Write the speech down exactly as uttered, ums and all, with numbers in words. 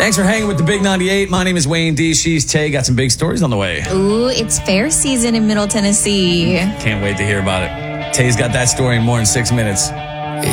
Thanks for hanging with the Big ninety-eight. My name is Wayne D. She's Tay. Got some big stories on the way. Ooh, it's fair season in Middle Tennessee. Can't wait to hear about it. Tay's got that story in more than six minutes.